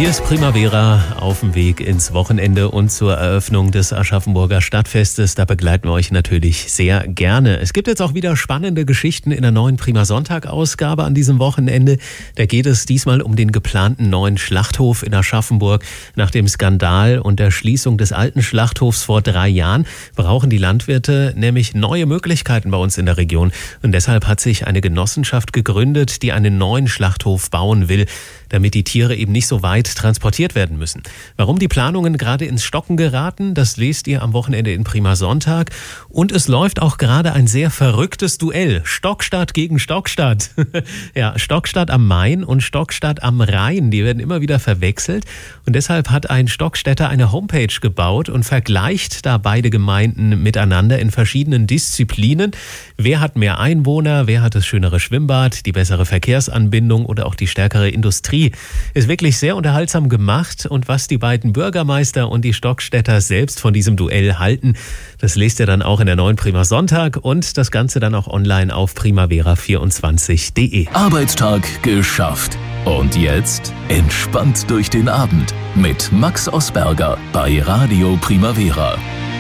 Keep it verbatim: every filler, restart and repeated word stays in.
Hier ist Primavera auf dem Weg ins Wochenende und zur Eröffnung des Aschaffenburger Stadtfestes. Da begleiten wir euch natürlich sehr gerne. Es gibt jetzt auch wieder spannende Geschichten in der neuen Prima Sonntag-Ausgabe an diesem Wochenende. Da geht es diesmal um den geplanten neuen Schlachthof in Aschaffenburg. Nach dem Skandal und der Schließung des alten Schlachthofs vor drei Jahren brauchen die Landwirte nämlich neue Möglichkeiten bei uns in der Region. Und deshalb hat sich eine Genossenschaft gegründet, die einen neuen Schlachthof bauen will, damit die Tiere eben nicht so weit transportiert werden müssen. Warum die Planungen gerade ins Stocken geraten, das lest ihr am Wochenende in Prima Sonntag. Und es läuft auch gerade ein sehr verrücktes Duell. Stockstadt gegen Stockstadt. Ja, Stockstadt am Main und Stockstadt am Rhein, die werden immer wieder verwechselt. Und deshalb hat ein Stockstädter eine Homepage gebaut und vergleicht da beide Gemeinden miteinander in verschiedenen Disziplinen. Wer hat mehr Einwohner, wer hat das schönere Schwimmbad, die bessere Verkehrsanbindung oder auch die stärkere Industrie. Ist wirklich sehr unterhaltsam gemacht, und was die beiden Bürgermeister und die Stockstädter selbst von diesem Duell halten, das lest ihr dann auch in der neuen Prima Sonntag und das Ganze dann auch online auf primavera vierundzwanzig punkt de. Arbeitstag geschafft. Und jetzt entspannt durch den Abend mit Max Osberger bei Radio Primavera.